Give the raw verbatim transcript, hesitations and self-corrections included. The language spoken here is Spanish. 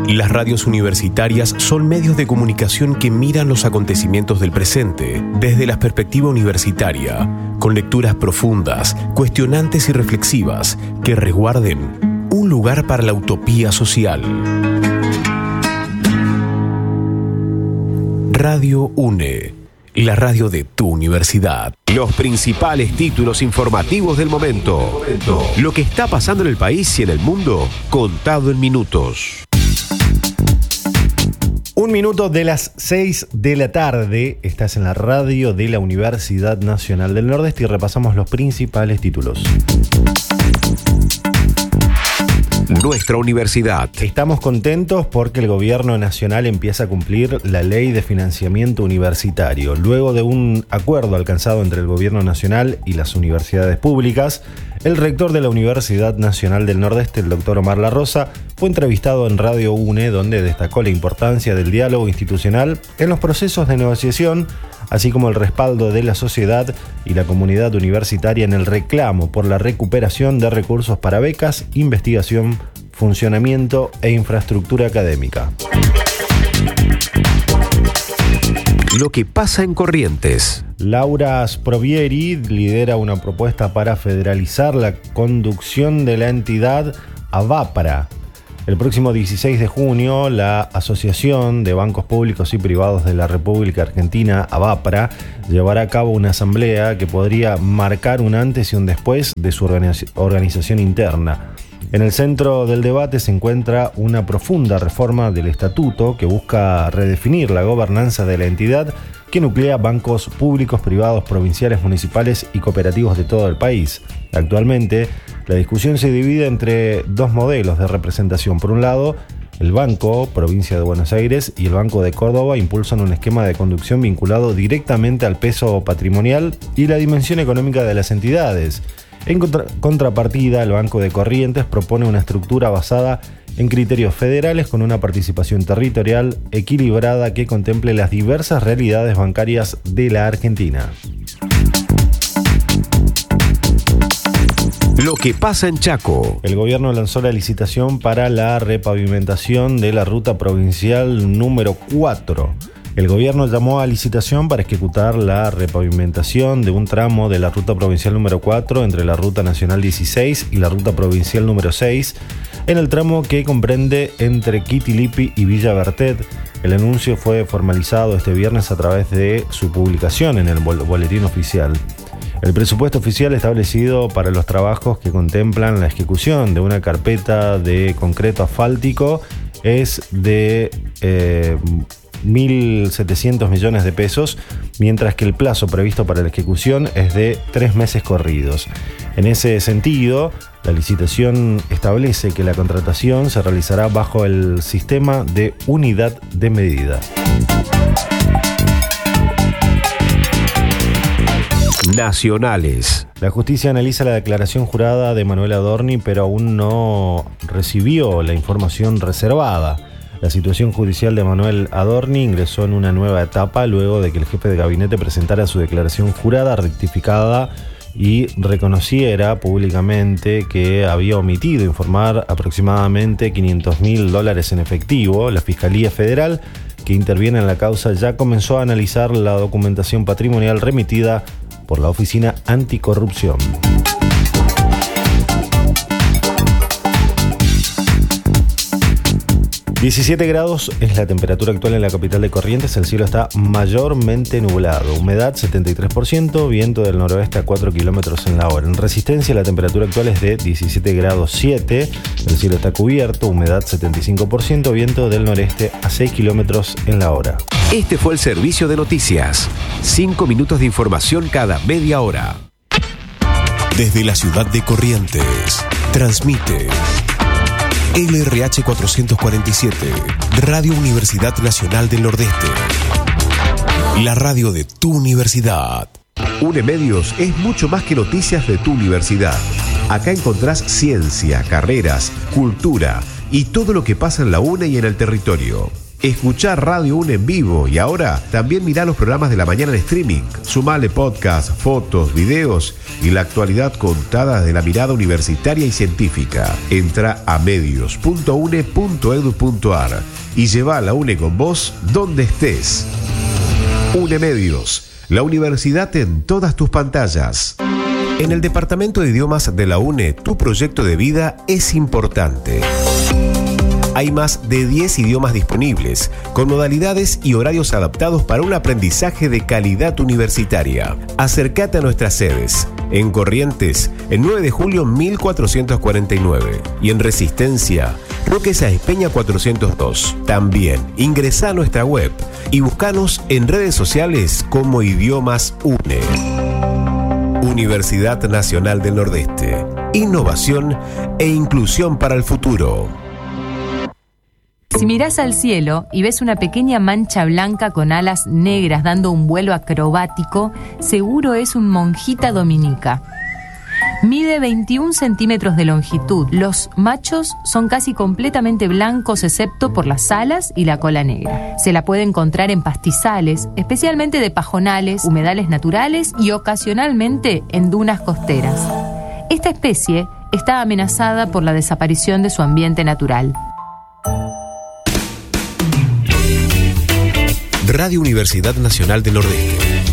Las radios universitarias son medios de comunicación que miran los acontecimientos del presente desde la perspectiva universitaria, con lecturas profundas, cuestionantes y reflexivas que resguarden un lugar para la utopía social. Radio UNE, la radio de tu universidad. Los principales títulos informativos del momento. Lo que está pasando en el país y en el mundo, contado en minutos. Un minuto de las seis de la tarde, estás en la radio de la Universidad Nacional del Nordeste y repasamos los principales títulos. Nuestra universidad. Estamos contentos porque el gobierno nacional empieza a cumplir la ley de financiamiento universitario. Luego de un acuerdo alcanzado entre el gobierno nacional y las universidades públicas, el rector de la Universidad Nacional del Nordeste, el doctor Omar La Rosa, fue entrevistado en Radio UNE, donde destacó la importancia del diálogo institucional en los procesos de negociación, así como el respaldo de la sociedad y la comunidad universitaria en el reclamo por la recuperación de recursos para becas, investigación, funcionamiento e infraestructura académica. Lo que pasa en Corrientes. Laura Sprovieri lidera una propuesta para federalizar la conducción de la entidad ABAPRA. El próximo dieciséis de junio, la Asociación de Bancos Públicos y Privados de la República Argentina, ABAPRA, llevará a cabo una asamblea que podría marcar un antes y un después de su organiz- organización interna. En el centro del debate se encuentra una profunda reforma del estatuto que busca redefinir la gobernanza de la entidad, que nuclea bancos públicos, privados, provinciales, municipales y cooperativos de todo el país. Actualmente, la discusión se divide entre dos modelos de representación. Por un lado, el Banco Provincia de Buenos Aires y el Banco de Córdoba impulsan un esquema de conducción vinculado directamente al peso patrimonial y la dimensión económica de las entidades. En contra- contrapartida, el Banco de Corrientes propone una estructura basada en criterios federales con una participación territorial equilibrada que contemple las diversas realidades bancarias de la Argentina. Lo que pasa en Chaco. El gobierno lanzó la licitación para la repavimentación de la ruta provincial número cuatro. El gobierno llamó a licitación para ejecutar la repavimentación de un tramo de la ruta provincial número cuatro entre la ruta nacional dieciséis y la ruta provincial número seis, en el tramo que comprende entre Quitilipi y Villa Bertet. El anuncio fue formalizado este viernes a través de su publicación en el boletín oficial. El presupuesto oficial establecido para los trabajos que contemplan la ejecución de una carpeta de concreto asfáltico es de eh, mil setecientos millones de pesos, mientras que el plazo previsto para la ejecución es de tres meses corridos. En ese sentido, la licitación establece que la contratación se realizará bajo el sistema de unidad de medida. Nacionales. La justicia analiza la declaración jurada de Manuel Adorni, pero aún no recibió la información reservada. La situación judicial de Manuel Adorni ingresó en una nueva etapa luego de que el jefe de gabinete presentara su declaración jurada rectificada y reconociera públicamente que había omitido informar aproximadamente quinientos mil dólares en efectivo. La Fiscalía Federal, que interviene en la causa, ya comenzó a analizar la documentación patrimonial remitida por la Oficina Anticorrupción. diecisiete grados es la temperatura actual en la capital de Corrientes. El cielo está mayormente nublado. Humedad setenta y tres por ciento, viento del noroeste a cuatro kilómetros en la hora. En Resistencia la temperatura actual es de diecisiete grados siete. El cielo está cubierto, humedad setenta y cinco por ciento, viento del noreste a seis kilómetros en la hora. Este fue el servicio de noticias. Cinco minutos de información cada media hora. Desde la ciudad de Corrientes, transmite L R H cuatrocientos cuarenta y siete, Radio Universidad Nacional del Nordeste. La radio de tu universidad. UNE Medios es mucho más que noticias de tu universidad. Acá encontrás ciencia, carreras, cultura y todo lo que pasa en la UNE y en el territorio. escuchar Radio UNE en vivo y ahora también mirá los programas de la mañana en streaming. Sumale podcast, fotos, videos y la actualidad contada desde la mirada universitaria y científica. Entra a medios punto une punto edu punto ar y lleva a la UNE con vos donde estés. UNE Medios, la universidad en todas tus pantallas. En el Departamento de Idiomas de la UNE, tu proyecto de vida es importante. Hay más de diez idiomas disponibles, con modalidades y horarios adaptados para un aprendizaje de calidad universitaria. Acércate a nuestras sedes. En Corrientes, el nueve de julio mil cuatrocientos cuarenta y nueve. Y en Resistencia, Roque Sáenz Peña cuatrocientos dos. También ingresa a nuestra web y búscanos en redes sociales como Idiomas UNE. Universidad Nacional del Nordeste. Innovación e inclusión para el futuro. Si mirás al cielo y ves una pequeña mancha blanca con alas negras dando un vuelo acrobático, seguro es un monjita dominica. Mide veintiún centímetros de longitud. Los machos son casi completamente blancos excepto por las alas y la cola negra. Se la puede encontrar en pastizales, especialmente de pajonales, humedales naturales y ocasionalmente en dunas costeras. Esta especie está amenazada por la desaparición de su ambiente natural. Radio Universidad Nacional del Nordeste.